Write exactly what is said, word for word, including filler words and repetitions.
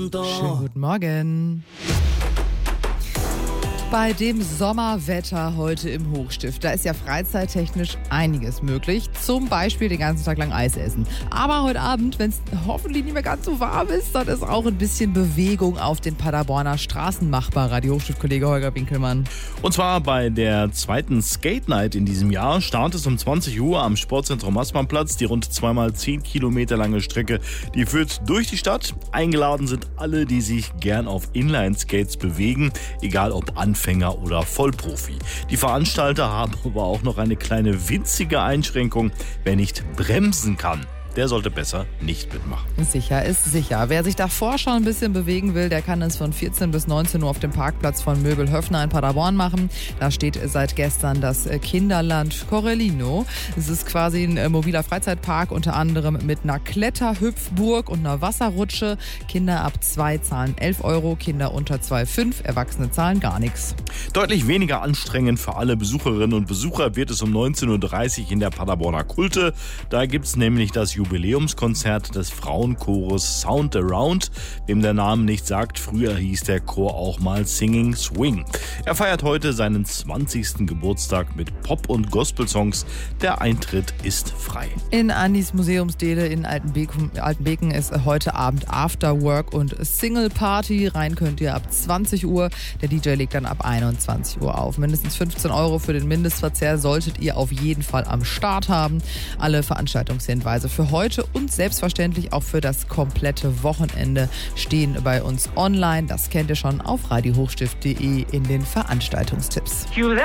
Schönen guten Morgen. Bei dem Sommerwetter heute im Hochstift, da ist ja freizeittechnisch einiges möglich. Zum Beispiel den ganzen Tag lang Eis essen. Aber heute Abend, wenn es hoffentlich nicht mehr ganz so warm ist, dann ist auch ein bisschen Bewegung auf den Paderborner Straßen machbar. Radio-Hochstift-Kollege Holger Winkelmann. Und zwar bei der zweiten Skate Night in diesem Jahr startet es um zwanzig Uhr am Sportzentrum Maßmannplatz. Die rund zweimal zehn Kilometer lange Strecke, die führt durch die Stadt. Eingeladen sind alle, die sich gern auf Inline-Skates bewegen, egal ob Anfänger oder Vollprofi. Die Veranstalter haben aber auch noch eine kleine winzige Einschränkung. Wer nicht bremsen kann, der sollte besser nicht mitmachen. Sicher ist sicher. Wer sich davor schon ein bisschen bewegen will, der kann es von vierzehn bis neunzehn Uhr auf dem Parkplatz von Möbelhöfner in Paderborn machen. Da steht seit gestern das Kinderland Corellino. Es ist quasi ein mobiler Freizeitpark, unter anderem mit einer Kletterhüpfburg und einer Wasserrutsche. Kinder ab zwei zahlen elf Euro, Kinder unter zwei fünf, Erwachsene zahlen gar nichts. Deutlich weniger anstrengend für alle Besucherinnen und Besucher wird es um neunzehn Uhr dreißig in der Paderborner Kulte. Da gibt es nämlich das Jubiläumskonzert des Frauenchores Sound Around. Wem der Name nicht sagt, früher hieß der Chor auch mal Singing Swing. Er feiert heute seinen zwanzigsten Geburtstag mit Pop- und Gospel-Songs. Der Eintritt ist frei. In Andis Museumsdele in Altenbeken, Altenbeken ist heute Abend Afterwork und Single Party. Rein könnt ihr ab zwanzig Uhr. Der D J legt dann ab einundzwanzig Uhr auf. Mindestens fünfzehn Euro für den Mindestverzehr solltet ihr auf jeden Fall am Start haben. Alle Veranstaltungshinweise für heute und selbstverständlich auch für das komplette Wochenende stehen bei uns online. Das kennt ihr schon auf radio hochstift punkt de in den Veranstaltungstipps.